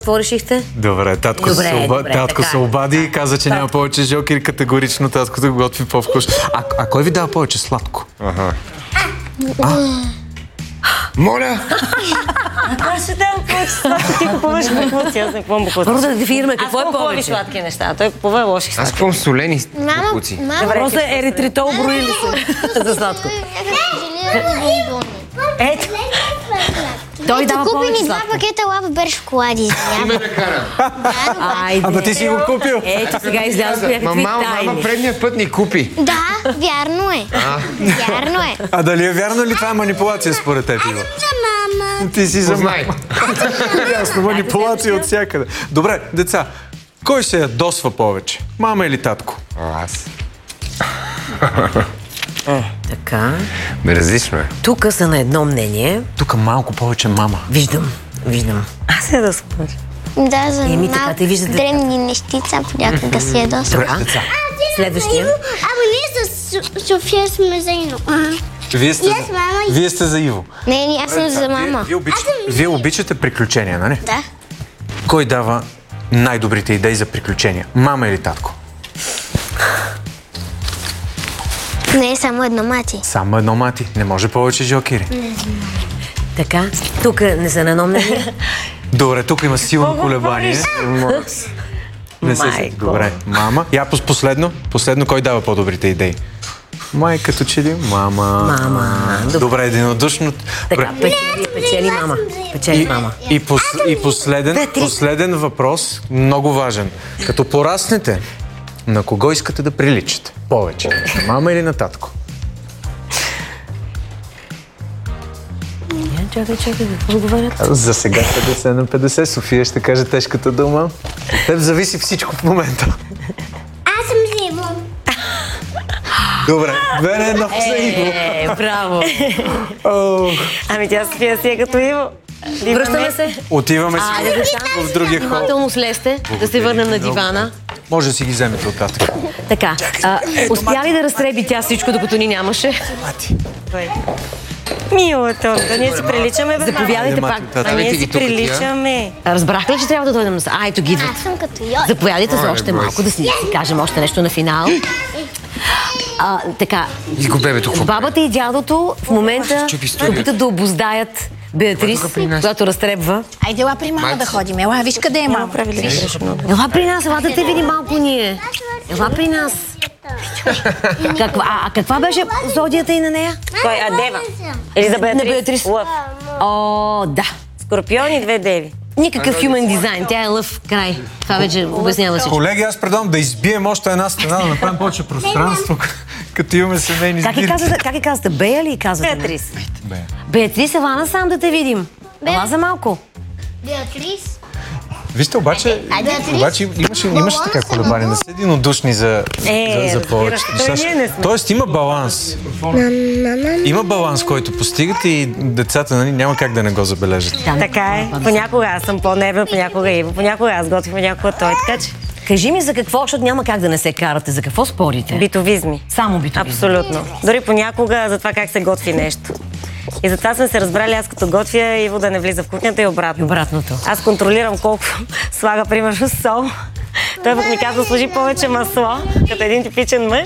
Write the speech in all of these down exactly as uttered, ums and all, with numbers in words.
Какво решихте? Добре, татко, Добре, се, оба... добре, татко се обади и каза, че няма повече жокери. Категорично татко да готви по-вкусно. А, а кой ви дава повече сладко? Ага. А? Моля! Аз ще дам повече сладко, ти купуваш букуци, аз не купувам букуци. Просто да дефинираме какво е Аз купувам повече. сладки неща, той купува лоши Аз сладки. купувам солени Мама, букуци. мама. Въпросът е еритритол, брои ли се за сладко? Ето. Той дава Купи повече ни два сладко. пакета лава бер шоколади. Ме накара. Айде. Ама ти си го купил. Ето сега излязох Ма, някакви мама, мама тайни. предния път ни купи. Да, вярно е. Вярно е. А дали е вярно ли това е манипулация според теб, Иво? За мама. Ти си за Познай. Ясно, манипулация от всякъде. Добре, деца, кой се ядосва повече? Мама или татко? А, аз. Така. Бе, различно е. Тук са на едно мнение. Тук малко повече мама. Виждам, виждам. Аз се да спомня. Да, за Еми, така, малко те виждате. древни нещица понякога си е доста. Така. Следващия. Ама ние с София сме за Ино. Вие сте, И аз, мама, и- Вие сте за Иво. Не, не, аз съм за мама. Вие, обичате, вие обичате приключения, нали? Да. Кой дава най-добрите идеи за приключения? Мама или татко? Не е само едно мати. Само едно мати. Не може повече жокери. Така. Тук не са на едно мнение. Добре, тук има силно колебание. Не се Майко. Добре, мама. Я пос- последно. Последно, кой дава по-добрите идеи? Май като че ли? Мама. Мама. Добре. Добре, единодушно. Добре. Така, печели, печели мама. Печели мама. И, пос, и последен, последен въпрос, много важен. Като пораснете, на кого искате да приличате? Повече. На мама или на татко? Чакай, чакай, какво отговарят? За сега петдесет на петдесет. София ще каже тежката дума. От теб зависи всичко в момента. Аз съм за Иво. Добре, две на едно за Иво. Е, браво. О, Ами тя София си е като Иво. Връщаме се. Отиваме си Айде, деца. в другия хол. Внимателно слезте, да се върнем на дивана. Може да си ги вземете от татък. Така, а, успя ли да разтреби тя всичко, докато ни нямаше? Милата, да ние си приличаме, бе. Заповядайте Мати, пак. тата. А ние Давайте си ги тук, приличаме. Разбрах ли, че трябва да дойдем на... А, ето ги идват. Аз съм като Йой. Заповядайте за Моля, още бой малко, да си, да си кажем още нещо на финал. А, така, И го бебето какво прави? бабата и дядото в момента Чупи се студиото. опитат да обоздаят Беатрис, Това тук при нас. която разтребва. Айде, ела при мама да ходим. Ела, виж къде е мама. Правили грешно много. Ела при нас, ела да те види малко ние. Ела при нас. Каква, а, а каква беше зодията и на нея? Кой? А, Дева. Или за На Беатрис? Беатрис. Лъв. О, да. Скорпион и две деви. Никакъв human дизайн. Тя е лъв. Край. Това вече обяснява всичко. Колеги, аз предлагам да избием още една стена, да направим повече пространство, като имаме семейни Как и сбирки. казвате? Как и казвате? Бея ли казвате? Беатрис. Беатрис, ела насам да те видим. Ела за малко. Беатрис. Вижте, обаче, Беатрис. обаче имаше, имаше така колебание. Не са единодушни за, Е, за, за повече. разбираш, той ние не сме. Тоест има баланс. Има баланс, който постигате и децата, нали, няма как да не го забележат. Така е. Понякога аз съм по-нервна, понякога Иво, понякога аз готвя, понякога той. Така че Кажи ми за какво, защото няма как да не се карате. За какво спорите? битовизми. Само битови. Абсолютно. Дори понякога за това как се готви нещо. И затова сме се разбрали, аз като готвя, Иво да не влиза в кухнята и обратно. И обратното. Аз контролирам колко слага, примерно, сол. Той пък ми казва, сложи повече масло, като един типичен мъж.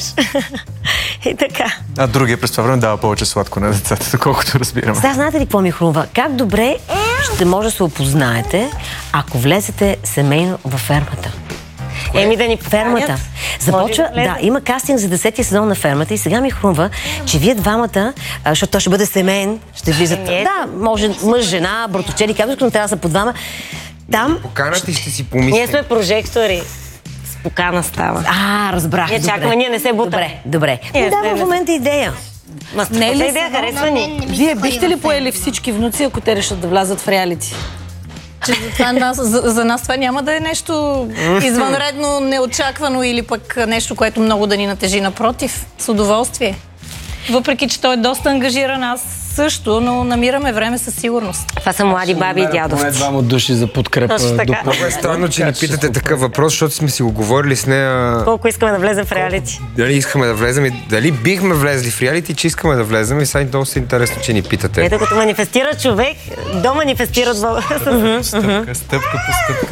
И така. А другия през това време дава повече сладко на децата, доколкото разбираме. Сега знаете ли какво ми хрумва? Как добре ще може да се опознаете, ако влезете семейно във фермата? Еми да ни Фермата. поканят. Започва, Може да да, влезем. има кастинг за десетия сезон на фермата и сега ми хрумва, че вие двамата, а, защото той ще бъде семейен, ще влизат. Еми, ето. Да, може мъж, жена, братовчели, както искам, но трябва да са по двама. Там. Поканат и ще си Ние помислим. сме прожектори. С покана става. А, разбрах. Ние добре. чакаме, ние не се бутаме. Добре, добре. Ние Ми сме- дава в не момента идея. Ма Не е ли идея, сега? харесва ни. Вие бихте ли поели всички внуци, ако те решат да влязат в реалити? Че за, това нас, за, за нас това няма да е нещо извънредно, неочаквано или пък нещо, което много да ни натежи. Напротив, с удоволствие. Въпреки, че той е доста ангажиран, аз също, но намираме време със сигурност. Това са млади баби и Поне дядовци. двама души за подкрепа. Точно така. допълнително. Много е странно, че ни питате такъв въпрос, защото сме си го говорили с нея. Колко искаме да влезем в реалити. Дали искаме да влезем и дали бихме влезли в реалити, че искаме да влезем и сега много се интересно, че ни питате. Ето като манифестира човек, до манифестират въл... Стъпка, стъпка по стъпка.